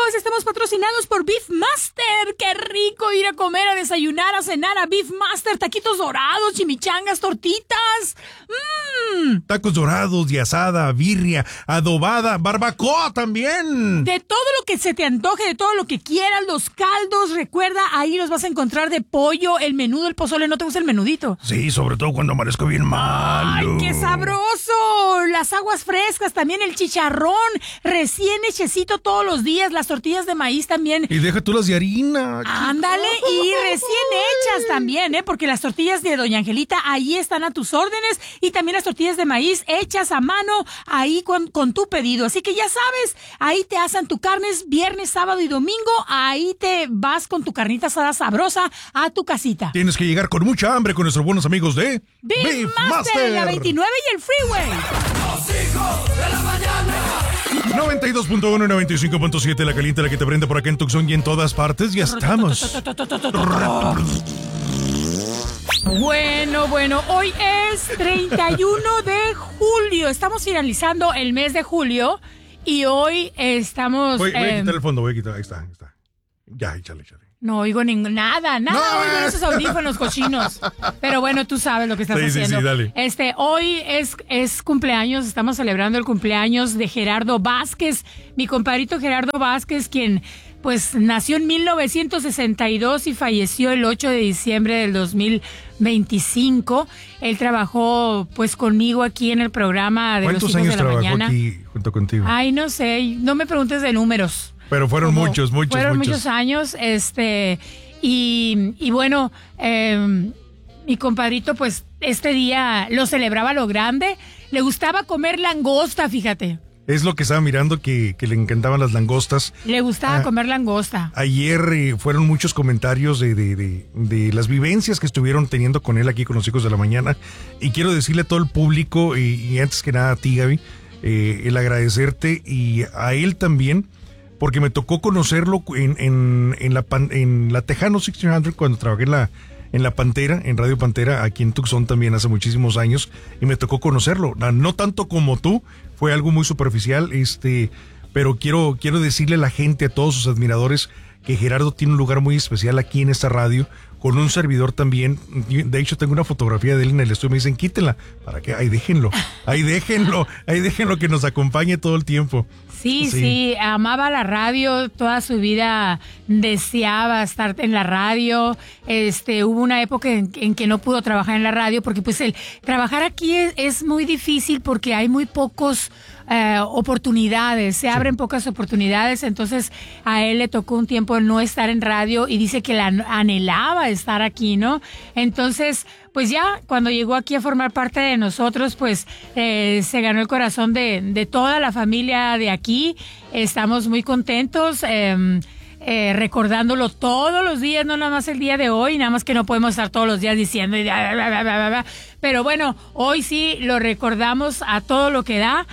amigos, estamos patrocinados por Beef Master. ¡Qué rico ir a comer, a desayunar, a cenar a Beef Master! Taquitos dorados, chimichangas, tortitas. Tacos dorados, de asada, birria, adobada, barbacoa también. De todo lo que se te antoje, de todo lo que quieras, los caldos, recuerda, ahí los vas a encontrar de pollo, el menudo, el pozole. ¿No te gusta el menudito? Sí, sobre todo cuando amanezco bien malo. ¡Ay, qué sabroso! Las aguas frescas, también el chicharrón, recién hechecito todos los días, las tortillas de maíz también. Y deja tú las de harina. Ándale, y recién hechas también, porque las tortillas de Doña Angelita ahí están a tus órdenes, y también las tortillas de maíz hechas a mano ahí con tu pedido. Así que ya sabes, ahí te asan tu carnes viernes, sábado y domingo, ahí te vas con tu carnita asada sabrosa a tu casita. Tienes que llegar con mucha hambre con nuestros buenos amigos de Beef Master, la 29 y el Freeway. Los hijos de la mañana. 92.1 y 95.7, la caliente, la que te prende por acá en Tucson y en todas partes. Ya estamos. Bueno, hoy es 31 de julio. Estamos finalizando el mes de julio y hoy estamos... Voy a quitar el fondo, ahí está. Ya, échale. No oigo nada, oigo esos audífonos cochinos. Pero bueno, tú sabes lo que estás haciendo. Sí, dale. Hoy es cumpleaños, estamos celebrando el cumpleaños de Gerardo Vázquez, mi compadrito Gerardo Vázquez, quien pues nació en 1962 y falleció el 8 de diciembre del 2025. Él trabajó pues conmigo aquí en el programa de Los Hijos de la Mañana. ¿Cuántos años trabajó aquí junto contigo? Ay, no sé, no me preguntes de números. Pero fueron muchos. Fueron muchos años, y bueno, mi compadrito, pues, este día lo celebraba a lo grande. Le gustaba comer langosta, fíjate. Es lo que estaba mirando, que le encantaban las langostas. Le gustaba comer langosta. Ayer fueron muchos comentarios de las vivencias que estuvieron teniendo con él aquí con Los Hijos de la Mañana. Y quiero decirle a todo el público, y antes que nada a ti, Gaby, el agradecerte, y a él también, porque me tocó conocerlo en la Tejano 1600 cuando trabajé en la Pantera, en Radio Pantera, aquí en Tucson también hace muchísimos años, y me tocó conocerlo. No tanto como tú, fue algo muy superficial, pero quiero decirle a la gente, a todos sus admiradores, que Gerardo tiene un lugar muy especial aquí en esta radio, con un servidor también. De hecho, tengo una fotografía de él en el estudio, me dicen, quítenla. ¿Para qué? Ahí déjenlo que nos acompañe todo el tiempo. Sí, amaba la radio, toda su vida deseaba estar en la radio. Hubo una época en que no pudo trabajar en la radio porque pues trabajar aquí es muy difícil porque hay muy pocos oportunidades, se abren pocas oportunidades, entonces a él le tocó un tiempo no estar en radio y dice que la anhelaba estar aquí, ¿no? Entonces, pues ya cuando llegó aquí a formar parte de nosotros, pues se ganó el corazón de toda la familia de aquí. Estamos muy contentos, recordándolo todos los días, no nada más el día de hoy, nada más que no podemos estar todos los días diciendo pero bueno, hoy sí lo recordamos a todo lo que da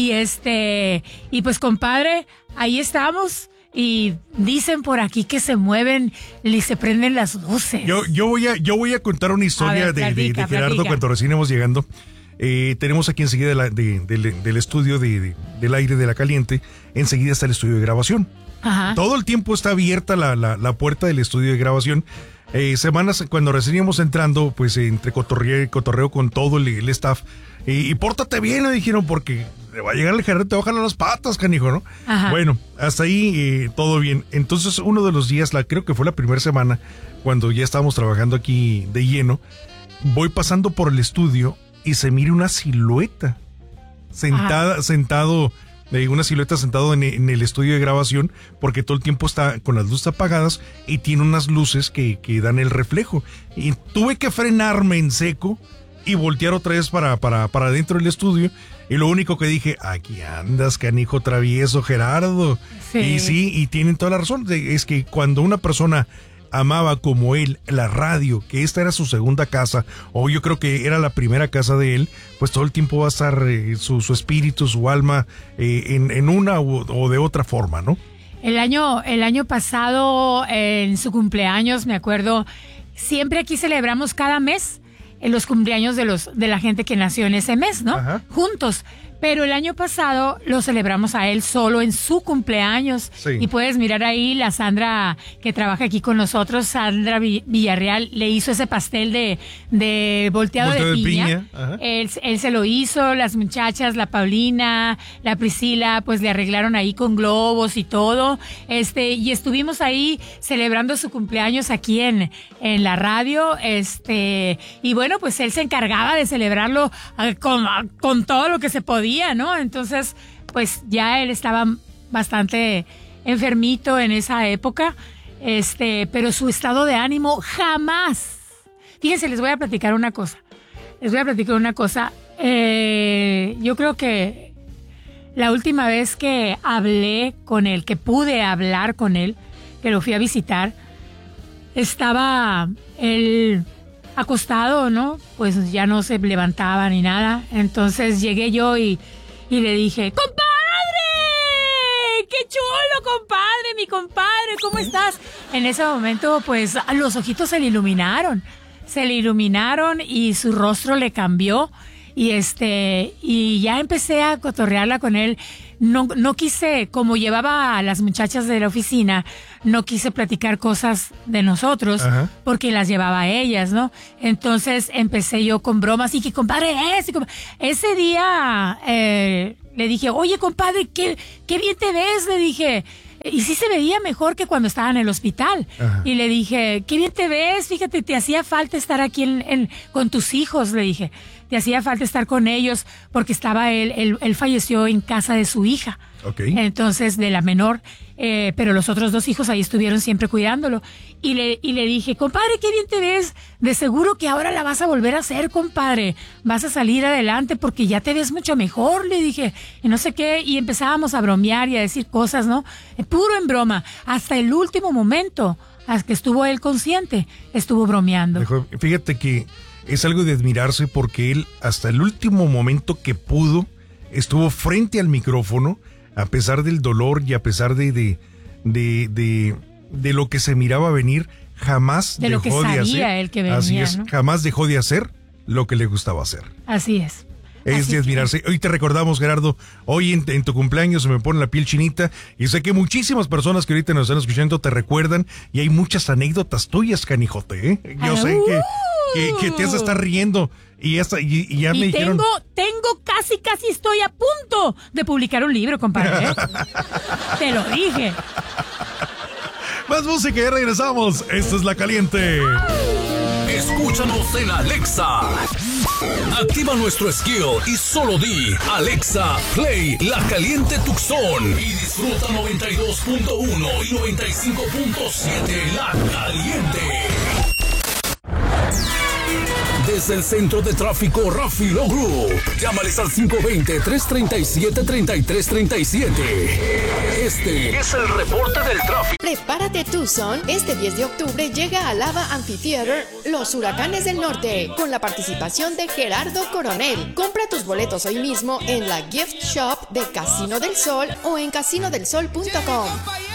y pues compadre, ahí estamos. Y dicen por aquí que se mueven y se prenden las luces. Yo voy a contar una historia de Gerardo cuando recién íbamos llegando. Tenemos aquí enseguida del estudio del aire de la caliente, enseguida está el estudio de grabación. Ajá. Todo el tiempo está abierta la puerta del estudio de grabación. Semanas cuando recién íbamos entrando, pues entre cotorreo con todo el staff. Y pórtate bien, le dijeron, porque va a llegar el Gerardo, te va a jalar las patas, canijo, ¿no? Ajá. Bueno, hasta ahí todo bien. Entonces, uno de los días, creo que fue la primera semana, cuando ya estábamos trabajando aquí de lleno, voy pasando por el estudio y se mira una silueta sentado en el estudio de grabación, porque todo el tiempo está con las luces apagadas y tiene unas luces que dan el reflejo. Y tuve que frenarme en seco y voltear otra vez para adentro del estudio, y lo único que dije, aquí andas, canijo travieso, Gerardo. Sí. Y tienen toda la razón, es que cuando una persona amaba como él la radio, que esta era su segunda casa, o yo creo que era la primera casa de él, pues todo el tiempo va a estar su espíritu, su alma en una o de otra forma, ¿no? El año pasado, en su cumpleaños, me acuerdo, siempre aquí celebramos cada mes en los cumpleaños de la gente que nació en ese mes, ¿no? Ajá. Juntos. Pero el año pasado lo celebramos a él solo en su cumpleaños. Sí. Y puedes mirar ahí, la Sandra que trabaja aquí con nosotros, Sandra Villarreal, le hizo ese pastel de volteado de piña. Ajá. Él se lo hizo, las muchachas, la Paulina, la Priscila, pues le arreglaron ahí con globos y todo. Y estuvimos ahí celebrando su cumpleaños aquí en la radio. Y bueno, pues él se encargaba de celebrarlo con todo lo que se podía, ¿no? Entonces, pues ya él estaba bastante enfermito en esa época, pero su estado de ánimo jamás. Fíjense, les voy a platicar una cosa. Yo creo que la última vez que hablé con él, que pude hablar con él, que lo fui a visitar, estaba él acostado, ¿no? Pues ya no se levantaba ni nada. Entonces llegué yo y le dije, ¡compadre! ¡Qué chulo, compadre! Mi compadre, ¿cómo estás? En ese momento, pues, los ojitos se le iluminaron y su rostro le cambió. Y ya empecé a cotorrearla con él. No quise, como llevaba a las muchachas de la oficina, no quise platicar cosas de nosotros. Ajá. Porque las llevaba a ellas, ¿no? Entonces empecé yo con bromas y que, compadre, ese día le dije, oye, compadre, qué bien te ves, le dije. Y sí se veía mejor que cuando estaba en el hospital. Ajá. Y le dije, qué bien te ves, fíjate, te hacía falta estar aquí con tus hijos, le dije. Te hacía falta estar con ellos porque estaba él falleció en casa de su hija. Okay. Entonces, de la menor, pero los otros 2 hijos ahí estuvieron siempre cuidándolo. Y le dije, compadre, qué bien te ves. De seguro que ahora la vas a volver a hacer, compadre. Vas a salir adelante porque ya te ves mucho mejor, le dije. Y no sé qué. Y empezábamos a bromear y a decir cosas, ¿no? Puro en broma. Hasta el último momento, hasta que estuvo él consciente, estuvo bromeando. Fíjate que es algo de admirarse porque él, hasta el último momento que pudo, estuvo frente al micrófono, a pesar del dolor y a pesar de lo que se miraba venir, jamás de dejó lo que de sabía hacer. él que venía, así es, ¿no? Jamás dejó de hacer lo que le gustaba hacer. Así es. Es de admirarse. Hoy te recordamos, Gerardo, hoy en tu cumpleaños se me pone la piel chinita y sé que muchísimas personas que ahorita nos están escuchando te recuerdan y hay muchas anécdotas tuyas, canijote, ¿eh? Yo sé que te has de estar riendo y ya me dijeron... Casi estoy a punto de publicar un libro, compadre, ¿eh? Te lo dije. Más música y regresamos. Esta es La Caliente. Escúchanos en Alexa. Activa nuestro skill y solo di Alexa, play La Caliente Tucson y disfruta 92.1 y 95.7 La Caliente. Desde el centro de tráfico Rafilo Group. Llámales al 520-337-3337. Este es el reporte del tráfico. Prepárate Tucson. Este 10 de octubre llega a Lava Amphitheater Los Huracanes del Norte con la participación de Gerardo Coronel. Compra tus boletos hoy mismo en la gift shop de Casino del Sol o en casinodelsol.com.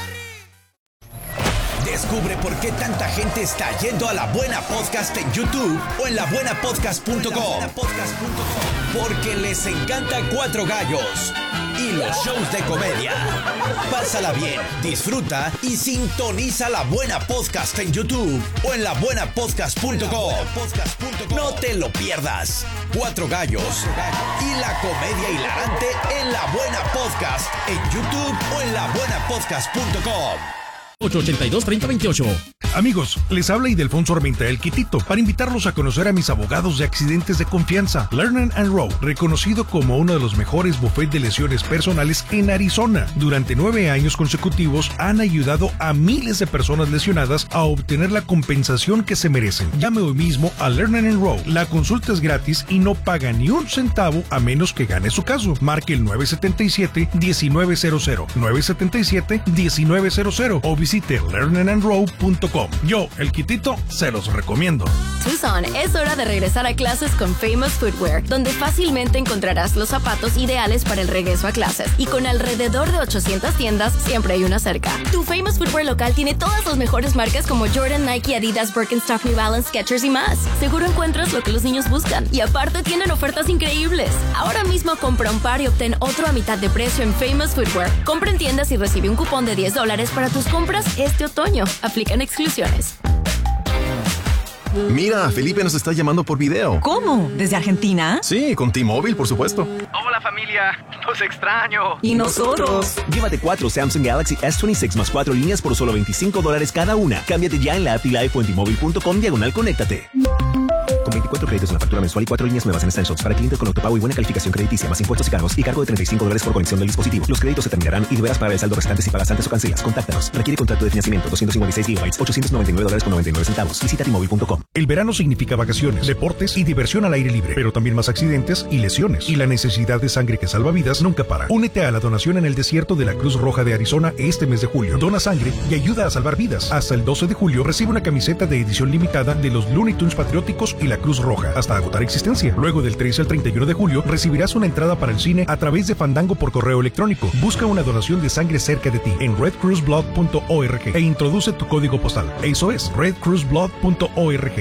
Descubre por qué tanta gente está yendo a La Buena Podcast en YouTube o en labuenapodcast.com. Porque les encanta Cuatro Gallos y los shows de comedia. Pásala bien, disfruta y sintoniza La Buena Podcast en YouTube o en labuenapodcast.com. No te lo pierdas. Cuatro Gallos y la comedia hilarante en La Buena Podcast en YouTube o en labuenapodcast.com. 882-3028. Amigos, les habla Ildefonso Armenta El Quitito para invitarlos a conocer a mis abogados de accidentes de confianza, Lerner & Rowe, reconocido como uno de los mejores bufetes de lesiones personales en Arizona. Durante 9 años consecutivos han ayudado a miles de personas lesionadas a obtener la compensación que se merecen. Llame hoy mismo a Lerner & Rowe. La consulta es gratis y no paga ni un centavo a menos que gane su caso. Marque el 977-1900, 977-1900 o visite learnandrow.com. Pero yo, el Quitito, se los recomiendo. Tucson, es hora de regresar a clases con Famous Footwear, donde fácilmente encontrarás los zapatos ideales para el regreso a clases. Y con alrededor de 800 tiendas, siempre hay una cerca. Tu Famous Footwear local tiene todas las mejores marcas como Jordan, Nike, Adidas, Birkenstock, New Balance, Skechers y más. Seguro encuentras lo que los niños buscan. Y aparte tienen ofertas increíbles. Ahora mismo compra un par y obtén otro a mitad de precio en Famous Footwear. Compra en tiendas y recibe un cupón de $10 para tus compras este otoño. Aplican exclusiones. Mira, Felipe nos está llamando por video. ¿Cómo? ¿Desde Argentina? Sí, con T-Mobile, por supuesto. Hola familia, los extraño. ¿Y nosotros? Llévate 4 Samsung Galaxy S26 más 4 líneas por solo $25 cada una. Cámbiate ya en la app T-Life o en T-Mobile.com/conéctate. Con 24 créditos en la factura mensual y 4 líneas nuevas en Essentials para clientes con autopago y buena calificación crediticia, más impuestos y cargos y cargo de $35 por conexión del dispositivo. Los créditos se terminarán y deberás pagar el saldo restante si pagas antes o cancelas. Contáctanos. Requiere contrato de financiamiento 256 GB, $899.99. Visita T-Mobile.com. El verano significa vacaciones, deportes y diversión al aire libre, pero también más accidentes y lesiones. Y la necesidad de sangre que salva vidas nunca para. Únete a la donación en el desierto de la Cruz Roja de Arizona este mes de julio. Dona sangre y ayuda a salvar vidas. Hasta el 12 de julio recibe una camiseta de edición limitada de los Looney Tunes Patrióticos y la Cruz Roja, hasta agotar existencia. Luego del 13 al 31 de julio recibirás una entrada para el cine a través de Fandango por correo electrónico. Busca una donación de sangre cerca de ti en redcruzblood.org e introduce tu código postal. Eso es redcruzblood.org.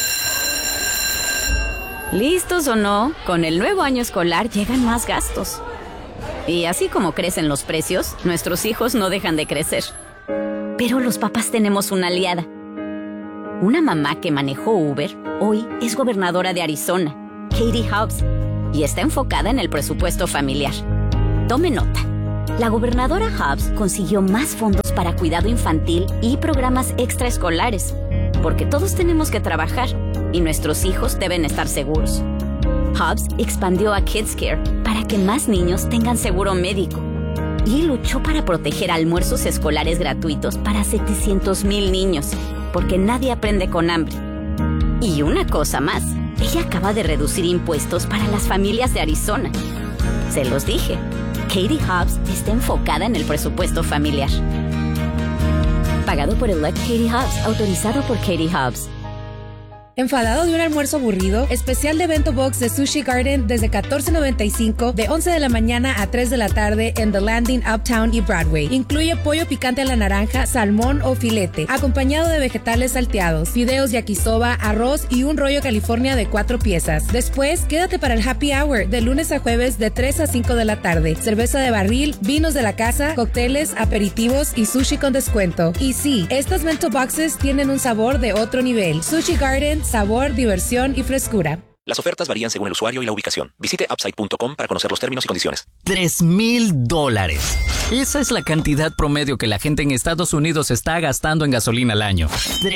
¿Listos o no? Con el nuevo año escolar llegan más gastos. Y así como crecen los precios, nuestros hijos no dejan de crecer. Pero los papás tenemos una aliada. Una mamá que manejó Uber, hoy es gobernadora de Arizona, Katie Hobbs, y está enfocada en el presupuesto familiar. Tome nota. La gobernadora Hobbs consiguió más fondos para cuidado infantil y programas extraescolares, porque todos tenemos que trabajar y nuestros hijos deben estar seguros. Hobbs expandió a Kids Care para que más niños tengan seguro médico y luchó para proteger almuerzos escolares gratuitos para 700,000 niños, porque nadie aprende con hambre. Y una cosa más, ella acaba de reducir impuestos para las familias de Arizona. Se los dije, Katie Hobbs está enfocada en el presupuesto familiar. Pagado por Elect Katie Hobbs, autorizado por Katie Hobbs. ¿Enfadado de un almuerzo aburrido? Especial de Bento Box de Sushi Garden desde $14.95 de 11 de la mañana a 3 de la tarde en The Landing, Uptown y Broadway. Incluye pollo picante a la naranja, salmón o filete, acompañado de vegetales salteados, fideos yakisoba, arroz y un rollo California de 4 piezas. Después, quédate para el Happy Hour de lunes a jueves de 3 a 5 de la tarde. Cerveza de barril, vinos de la casa, cócteles, aperitivos y sushi con descuento. Y sí, estas Bento Boxes tienen un sabor de otro nivel. Sushi Garden, sabor, diversión y frescura. Las ofertas varían según el usuario y la ubicación. Visite Upside.com para conocer los términos y condiciones. $3,000. Esa es la cantidad promedio que la gente en Estados Unidos está gastando en gasolina al año.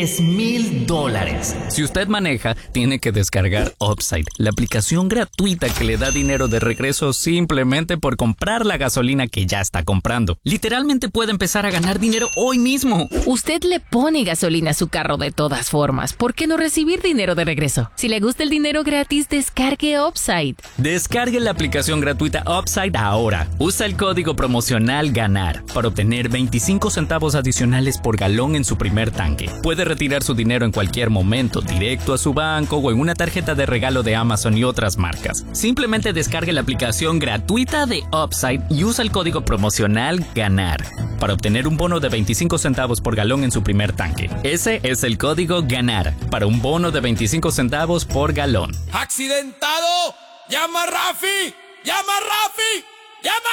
$3,000. Si usted maneja, tiene que descargar Upside, la aplicación gratuita que le da dinero de regreso simplemente por comprar la gasolina que ya está comprando. Literalmente puede empezar a ganar dinero hoy mismo. Usted le pone gasolina a su carro de todas formas. ¿Por qué no recibir dinero de regreso? Si le gusta el dinero gratis, descargue Upside. Descargue la aplicación gratuita Upside ahora. Usa el código promocional GANAR para obtener 25 centavos adicionales por galón en su primer tanque. Puede retirar su dinero en cualquier momento, directo a su banco o en una tarjeta de regalo de Amazon y otras marcas. Simplemente descargue la aplicación gratuita de Upside y usa el código promocional GANAR para obtener un bono de 25 centavos por galón en su primer tanque. Ese es el código GANAR para un bono de 25 centavos por galón. ¡Accidentado! ¡Llama a Rafi! ¡Llama a Rafi! ¡Llama!